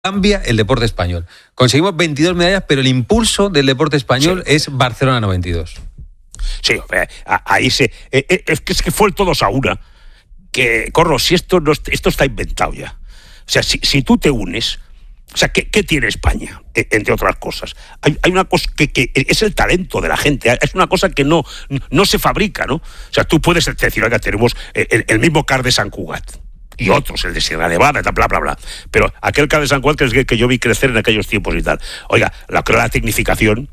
cambia el deporte español. Conseguimos 22 medallas, pero el impulso del deporte español es Barcelona 92. Sí, ahí es que fue el todos a una. Que, Corro, si esto está inventado ya. O sea, si tú te unes... O sea, ¿qué tiene España? Entre otras cosas. Hay una cosa que es el talento de la gente. Es una cosa que no se fabrica, ¿no? O sea, tú puedes decir, oiga, tenemos el mismo CAR de Sant Cugat y otros, el de Sierra Nevada, bla, bla, bla. Pero aquel CAR de Sant Cugat que yo vi crecer en aquellos tiempos y tal. Oiga, la tecnificación...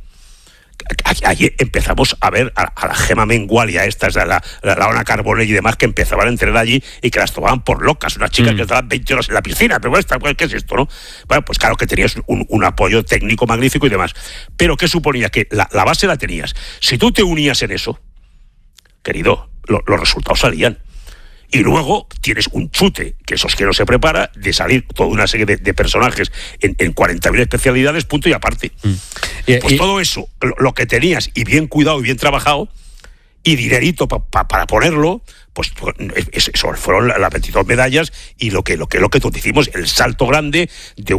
Allí empezamos a ver a la Gema Mengual y a estas, a la Ona Carbonell y demás, que empezaban a entrenar allí y que las tomaban por locas. Unas chicas que estaban 20 horas en la piscina. Pero ¿qué es esto, no? Bueno, pues claro que tenías un apoyo técnico magnífico y demás. Pero ¿qué suponía? Que la base la tenías. Si tú te unías en eso, querido, los resultados salían. Y luego tienes un chute, que eso es que no se prepara, de salir toda una serie de personajes en 40.000 especialidades, punto y aparte. Pues todo eso, lo que tenías, y bien cuidado y bien trabajado, y dinerito para ponerlo, pues eso fueron las 22 medallas y lo que tú decimos, el salto grande de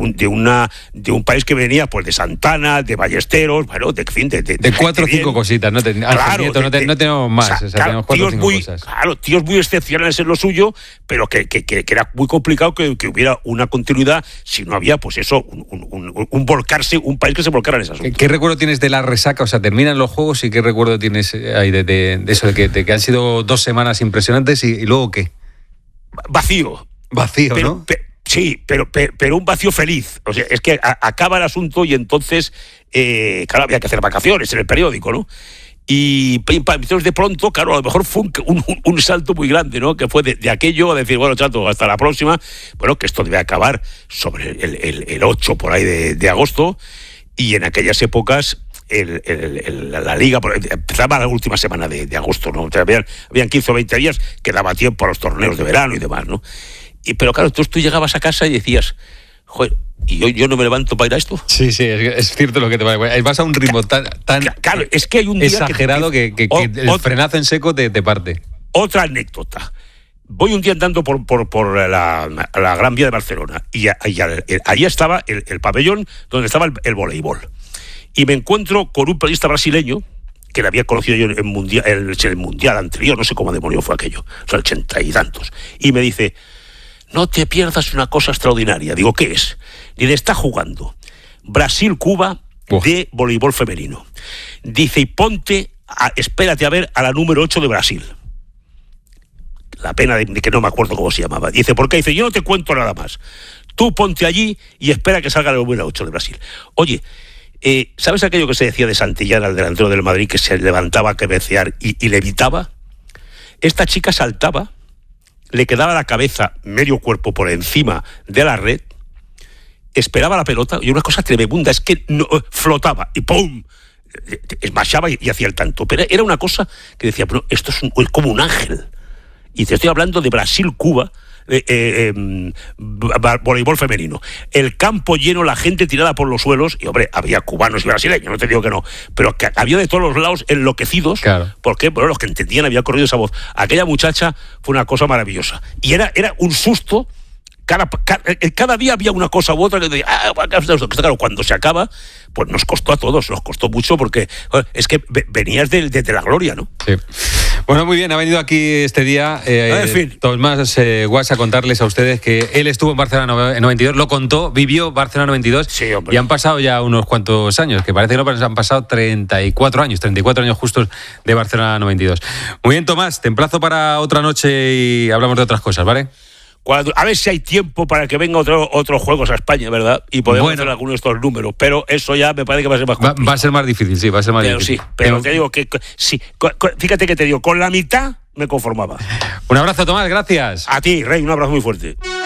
un país que venía pues de Santana, de Ballesteros, bueno, de 4 o 5 cositas, no tenemos más, o sea, tenemos 4 o 5 cosas. Claro, tíos muy excepcionales en lo suyo, pero que era muy complicado que hubiera una continuidad si no había, pues eso, un país que se volcara en esas cosas. ¿Qué recuerdo tienes de la resaca? O sea, terminan los juegos y ¿qué recuerdo tienes ahí de eso, de que han sido 2 semanas impresionantes y luego qué? Vacío, ¿no? Sí, pero un vacío feliz. O sea, es que acaba el asunto y entonces, claro, había que hacer vacaciones en el periódico, ¿no? Y entonces de pronto, claro, a lo mejor fue un salto muy grande, ¿no? Que fue de aquello a decir, bueno, chato, hasta la próxima. Bueno, que esto debe acabar sobre el 8 por ahí de agosto. Y en aquellas épocas... la liga empezaba la última semana de agosto, ¿no? O sea, habían 15 o 20 días que daba tiempo a los torneos de verano y demás, ¿no? Pero claro, tú llegabas a casa y decías, joder, ¿y yo no me levanto para ir a esto? Sí, es cierto lo que te parece. Vas a un ritmo tan claro, es que hay un día exagerado que el frenazo en seco te parte. Otra anécdota. Voy un día andando por la Gran Vía de Barcelona y allí estaba el pabellón donde estaba el voleibol. Y me encuentro con un periodista brasileño que le había conocido yo en el mundial anterior, no sé cómo demonio fue aquello, son 80 y tantos. Y me dice, no te pierdas una cosa extraordinaria. Digo, ¿qué es? Dice, está jugando Brasil-Cuba de voleibol femenino. Dice, y espérate a ver a la número 8 de Brasil. La pena de que no me acuerdo cómo se llamaba. Dice, ¿por qué? Dice, yo no te cuento nada más. Tú ponte allí y espera que salga la número 8 de Brasil. Oye, ¿sabes aquello que se decía de Santillán, al delantero del Madrid, que se levantaba a cabecear y levitaba? Esta chica saltaba, le quedaba la cabeza, medio cuerpo por encima de la red, esperaba la pelota, y una cosa tremenda, es que flotaba, y ¡pum!, esmachaba y hacía el tanto. Pero era una cosa que decía, pero esto es como un ángel. Y te estoy hablando de Brasil-Cuba, voleibol femenino. El campo lleno, la gente tirada por los suelos, y hombre, había cubanos y brasileños, no te digo que no, pero que había de todos los lados enloquecidos, claro. Porque bueno, los que entendían había corrido esa voz. Aquella muchacha fue una cosa maravillosa. Y era un susto. Cada día había una cosa u otra que decía, claro, cuando se acaba, pues nos costó a todos, nos costó mucho porque es que venías de la gloria, ¿no? Sí. Bueno, muy bien, ha venido aquí este día en fin. Tomás Guas a contarles a ustedes que él estuvo en Barcelona en 92, lo contó, vivió Barcelona 92, sí, hombre. Y han pasado ya unos cuantos años, que parece que no, pero han pasado 34 años justos de Barcelona 92. Muy bien, Tomás, te emplazo para otra noche y hablamos de otras cosas, ¿vale? A ver si hay tiempo para que venga otros juegos a España, ¿verdad? Y podemos hacer algunos de estos números, pero eso ya me parece que va a ser más complicado. Va a ser más difícil, sí, va a ser más difícil. Sí, pero te digo que sí, fíjate que te digo, con la mitad me conformaba. Un abrazo, Tomás, gracias. A ti, Rey, un abrazo muy fuerte.